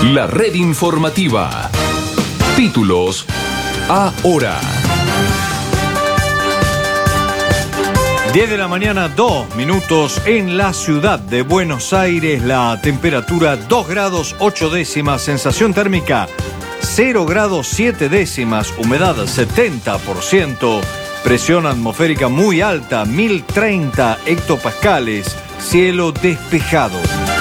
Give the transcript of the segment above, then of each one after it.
La red informativa. Títulos ahora. 10 de la mañana, 2 minutos en la ciudad de Buenos Aires. La temperatura 2 grados 8 décimas, sensación térmica 0 grados 7 décimas, humedad 70%, presión atmosférica muy alta, 1030 hectopascales, cielo despejado.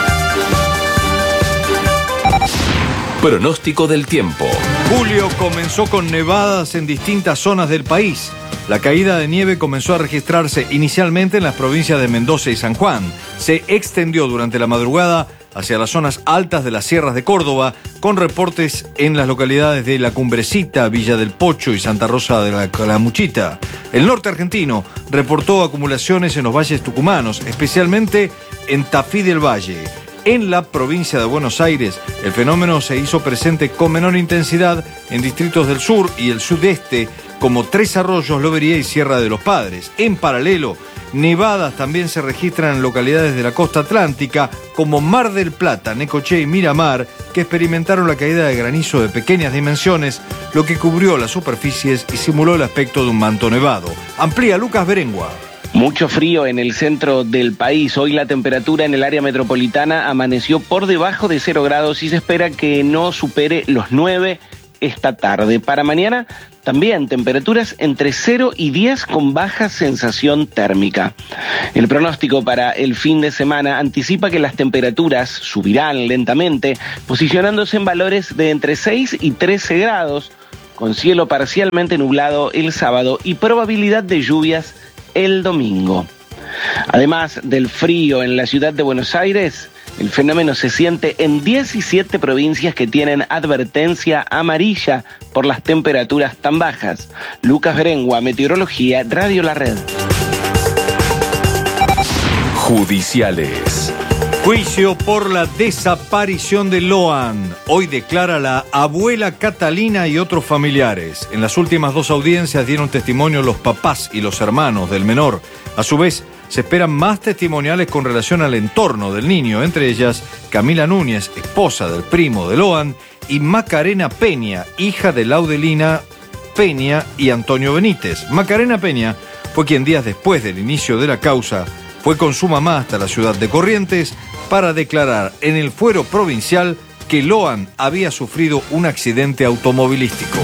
Pronóstico del tiempo. Julio comenzó con nevadas en distintas zonas del país. La caída de nieve comenzó a registrarse inicialmente en las provincias de Mendoza y San Juan. Se extendió durante la madrugada hacia las zonas altas de las sierras de Córdoba, con reportes en las localidades de La Cumbrecita, Villa del Pocho y Santa Rosa de la Calamuchita. El norte argentino reportó acumulaciones en los valles tucumanos, especialmente en Tafí del Valle. En la provincia de Buenos Aires, el fenómeno se hizo presente con menor intensidad en distritos del sur y el sudeste, como Tres Arroyos, Lobería y Sierra de los Padres. En paralelo, nevadas también se registran en localidades de la costa atlántica, como Mar del Plata, Necochea y Miramar, que experimentaron la caída de granizo de pequeñas dimensiones, lo que cubrió las superficies y simuló el aspecto de un manto nevado. Amplía Lucas Berengua. Mucho frío en el centro del país. Hoy la temperatura en el área metropolitana amaneció por debajo de 0 grados y se espera que no supere los 9 esta tarde. Para mañana también temperaturas entre 0 y 10 con baja sensación térmica. El pronóstico para el fin de semana anticipa que las temperaturas subirán lentamente, posicionándose en valores de entre 6 y 13 grados, con cielo parcialmente nublado el sábado y probabilidad de lluvias el domingo. Además del frío en la ciudad de Buenos Aires, el fenómeno se siente en 17 provincias que tienen advertencia amarilla por las temperaturas tan bajas. Lucas Berengua, Meteorología, Radio La Red. Judiciales. Juicio por la desaparición de Loan. Hoy declara la abuela Catalina y otros familiares. En las últimas 2 audiencias dieron testimonio los papás y los hermanos del menor. A su vez, se esperan más testimoniales con relación al entorno del niño, entre ellas Camila Núñez, esposa del primo de Loan, y Macarena Peña, hija de Laudelina Peña y Antonio Benítez. Macarena Peña fue quien días después del inicio de la causa fue con su mamá hasta la ciudad de Corrientes para declarar en el fuero provincial que Loan había sufrido un accidente automovilístico.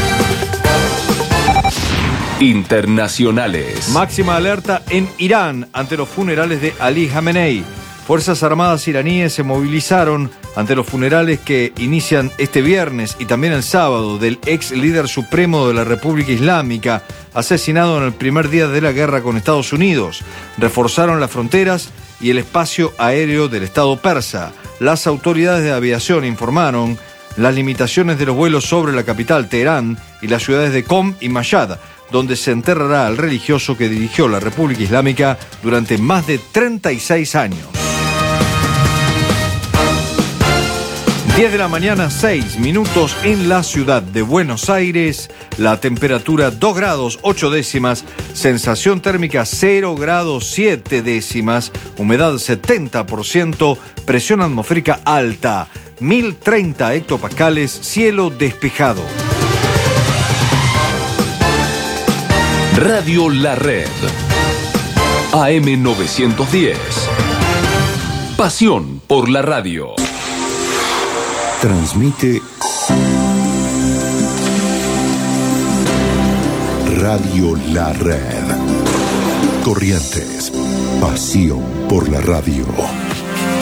Internacionales. Máxima alerta en Irán ante los funerales de Ali Khamenei. Fuerzas Armadas iraníes se movilizaron ante los funerales que inician este viernes y también el sábado del ex líder supremo de la República Islámica, asesinado en el primer día de la guerra con Estados Unidos. Reforzaron las fronteras y el espacio aéreo del Estado persa. Las autoridades de aviación informaron las limitaciones de los vuelos sobre la capital Teherán y las ciudades de Qom y Mashhad, donde se enterrará al religioso que dirigió la República Islámica durante más de 36 años. 10 de la mañana, 6 minutos en la ciudad de Buenos Aires. La temperatura 2 grados 8 décimas, sensación térmica 0 grados 7 décimas, humedad 70%, presión atmosférica alta, 1030 hectopascales, cielo despejado. Radio La Red. AM 910. Pasión por la radio. Transmite Radio La Red. Corrientes. Pasión por la radio.